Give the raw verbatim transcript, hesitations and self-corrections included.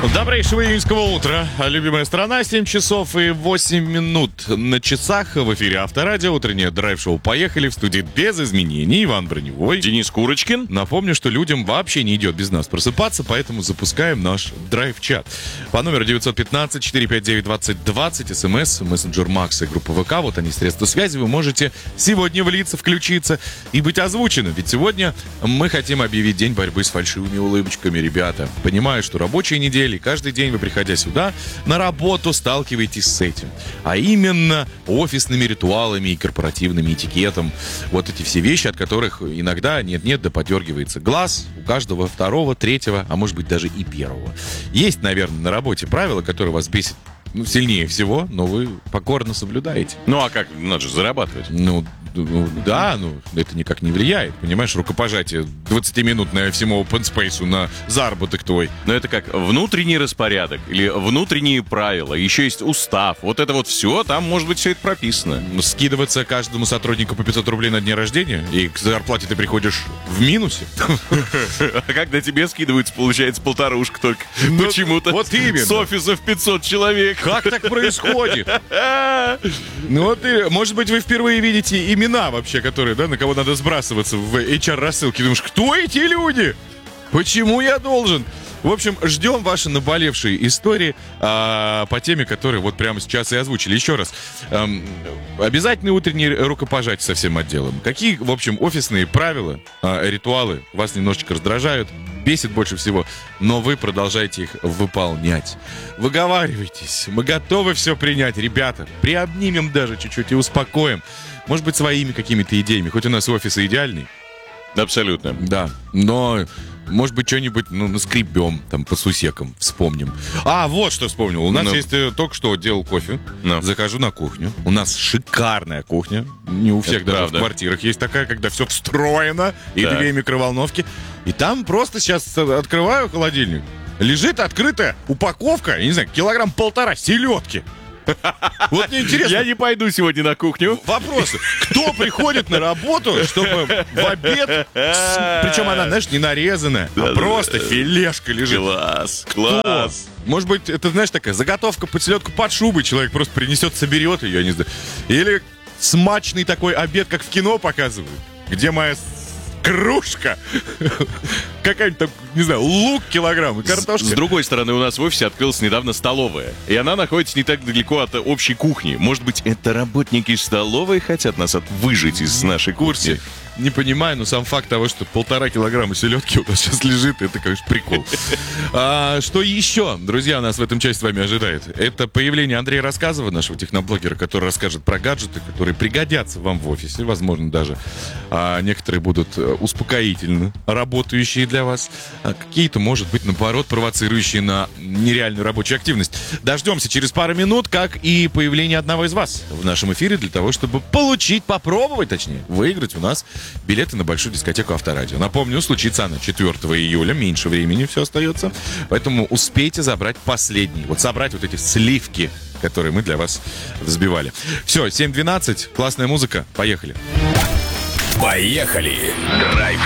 Добрейшего июньского утра, любимая страна, семь часов и восемь минут на часах. В эфире Авторадио, утреннее драйв-шоу «Поехали», в студии без изменений Иван Броневой, Денис Курочкин. Напомню, что людям вообще не идет без нас просыпаться, поэтому запускаем наш драйв-чат. По номеру девять один пять четыре пять девять двадцать двадцать, смс, мессенджер Макс и группа ВК, вот они, средства связи, вы можете сегодня влиться, включиться и быть озвучены. Ведь сегодня мы хотим объявить день борьбы с фальшивыми улыбочками, ребята. Понимаю, что рабочая неделя, и каждый день вы, приходя сюда на работу, сталкиваетесь с этим. А именно офисными ритуалами и корпоративным этикетом. Вот эти все вещи, от которых иногда нет-нет, да подергивается глаз у каждого второго, третьего, а может быть даже и первого. Есть, наверное, на работе правила, которые вас бесит, ну, сильнее всего, но вы покорно соблюдаете. Ну а как? Надо же зарабатывать. Ну, ну, да, ну, это никак не влияет. Понимаешь, рукопожатие двадцатиминутное всему open space на заработок твой. Но это как внутренний распорядок или внутренние правила. Еще есть устав. Вот это вот все, там может быть все это прописано. Ну, скидываться каждому сотруднику по пятьсот рублей на дне рождения, и к зарплате ты приходишь в минусе. А когда тебе скидывается, получается полторушка только. Почему-то. Вот именно. С офисов пятьсот человек. Как так происходит? Ну вот, и, может быть, вы впервые видите имена вообще, которые, да, на кого надо сбрасываться в эйч ар-рассылке. Думаешь, кто эти люди? Почему я должен? В общем, ждем ваши наболевшие истории а, по теме, которые вот прямо сейчас и озвучили. Еще раз, эм, обязательные утренние рукопожатия со всем отделом. Какие, в общем, офисные правила, а, ритуалы вас немножечко раздражают, бесит больше всего, но вы продолжаете их выполнять. Выговаривайтесь, мы готовы все принять, ребята. Приобнимем даже чуть-чуть и успокоим. Может быть, своими какими-то идеями. Хоть у нас офис идеальный. Абсолютно. Да, но... Может быть, что-нибудь, ну, наскребем, там, по сусекам, вспомним. А, вот что вспомнил. У нас ну. есть, э, только что делал кофе. Ну. Захожу на кухню. У нас шикарная кухня. Не у всех Это даже правда. в квартирах есть такая, когда все встроено. И Так. две микроволновки. И там просто сейчас открываю холодильник. Лежит открытая упаковка, я не знаю, килограмм полтора селедки. Вот мне интересно. Я не пойду сегодня на кухню. Вопрос. Кто приходит на работу, чтобы в обед... с- Причем она, знаешь, не нарезанная, а просто филешка лежит. Класс, Кто? класс. Может быть, это, знаешь, такая заготовка под селедку под шубой. Человек просто принесет, соберет ее, я не знаю. Или смачный такой обед, как в кино показывают. Где моя с- кружка. Какая-нибудь там, не знаю, лук килограмм и картошка. С другой стороны, у нас в офисе открылась недавно столовая. И она находится не так далеко от общей кухни. Может быть, это работники столовой хотят нас от- выжить из нашей курси? Не понимаю, но сам факт того, что полтора килограмма селедки у нас сейчас лежит, это, конечно, прикол. А, что еще, друзья, нас в этом части с вами ожидает? Это появление Андрея Рассказова, нашего техноблогера, который расскажет про гаджеты, которые пригодятся вам в офисе, возможно, даже а, некоторые будут э, успокоительно работающие для вас, а какие-то, может быть, наоборот, провоцирующие на нереальную рабочую активность. Дождемся через пару минут, как и появление одного из вас в нашем эфире для того, чтобы получить, попробовать, точнее, выиграть у нас билеты на большую дискотеку Авторадио. Напомню, случится она четвёртого июля, меньше времени все остается, поэтому успейте забрать последний. Вот собрать вот эти сливки, которые мы для вас взбивали. Все, семь двенадцать, классная музыка, поехали. Поехали! Драйв